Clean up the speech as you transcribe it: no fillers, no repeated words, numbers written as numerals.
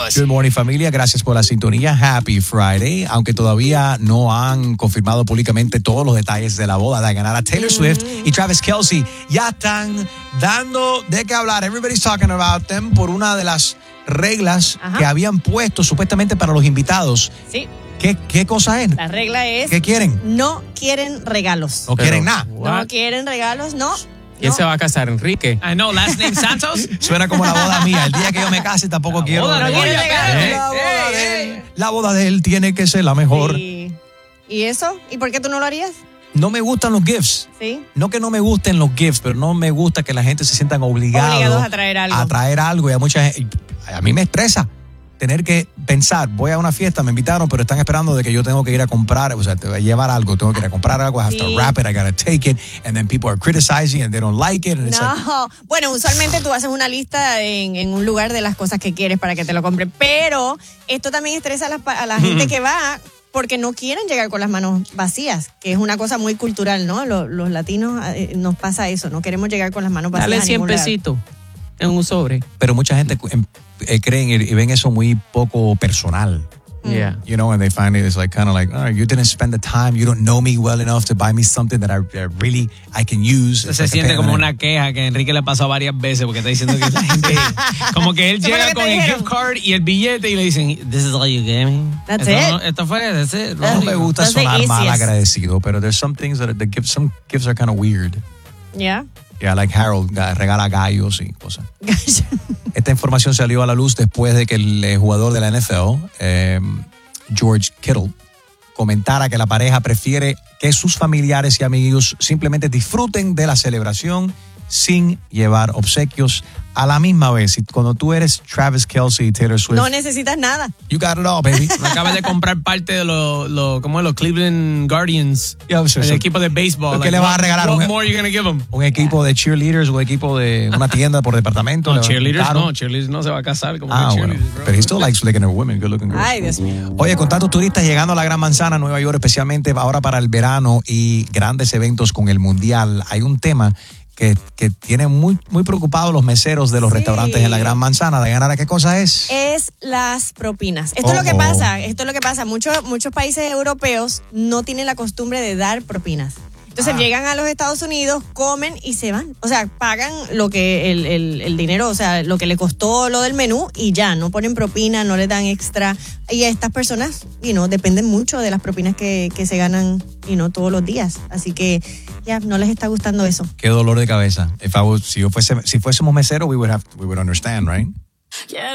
Good morning, familia. Gracias por la sintonía. Happy Friday. Aunque todavía no han confirmado públicamente todos los detalles de la boda de ganar a Taylor Swift y Travis Kelce, ya están dando de qué hablar. Everybody's talking about them por una de las reglas que habían puesto supuestamente para los invitados. Sí. ¿Qué cosa es? La regla es... ¿Qué quieren? No quieren regalos. No quieren nada. No quieren regalos, no. ¿Quién se va a casar? ¿Enrique? I know, last name Santos. Suena como la boda mía. El día que yo me case tampoco quiero. No quieren regalos. La boda de él tiene que ser la mejor. Sí. ¿Y eso? ¿Y por qué tú no lo harías? No me gustan los gifts. Sí. No que no me gusten los gifts, pero no me gusta que la gente se sientan obligados a traer algo. A traer algo. Y a mucha gente, a mí me estresa tener que pensar, voy a una fiesta, me invitaron, pero están esperando de que yo tengo que ir a comprar, o sea, te voy a llevar algo, tengo que ir a comprar algo, I have to wrap it, I gotta take it, and then people are criticizing and they don't like it. And it's like, bueno, usualmente tú haces una lista en un lugar de las cosas que quieres para que te lo compren, pero esto también estresa a la gente que va porque no quieren llegar con las manos vacías, que es una cosa muy cultural, ¿no? Los latinos nos pasa eso, no queremos llegar con las manos vacías. Dale 100 pesitos en un sobre. Pero mucha gente creen y ven eso muy poco personal. Yeah. You know, and they find it is like kind of like, oh, you didn't spend the time, you don't know me well enough to buy me something that I can use. Se siente como una queja que Enrique le pasó varias veces porque está diciendo que la gente, como que él llega con el gift card y el billete y le dicen, this is all you gave me. Esto fue, that's it. No me gusta sonar mal agradecido, pero there's some things that some gifts are kind of weird. Yeah. Yeah, like Harold regala gallos y cosas. Esta información salió a la luz después de que el jugador de la NFL, George Kittle, comentara que la pareja prefiere que sus familiares y amigos simplemente disfruten de la celebración sin llevar obsequios a la misma vez. Y cuando tú eres Travis Kelce y Taylor Swift, no necesitas nada. You got it all, baby. Acabas de comprar parte de los Cleveland Guardians, el equipo de béisbol. ¿Qué le vas a regalar? What more are you gonna give them? ¿Un equipo de cheerleaders o un equipo de una tienda por departamento? No, cheerleaders no se va a casar como bueno. Pero he still likes looking at women, good looking girls. Ay, Dios mío. Oye, con tantos turistas llegando a la Gran Manzana, Nueva York, especialmente ahora para el verano y grandes eventos con el Mundial, hay un tema que tiene muy, muy preocupados los meseros de los restaurantes en la Gran Manzana. ¿Qué cosa es? Es las propinas. Esto es lo que pasa. Muchos países europeos no tienen la costumbre de dar propinas. Entonces llegan a los Estados Unidos, comen y se van. O sea, pagan lo que el dinero, o sea, lo que le costó lo del menú y ya, no ponen propina, no le dan extra. Y a estas personas, dependen mucho de las propinas que se ganan, todos los días. Así que ya no les está gustando eso. Qué dolor de cabeza. Si fuésemos meseros, we would understand, right?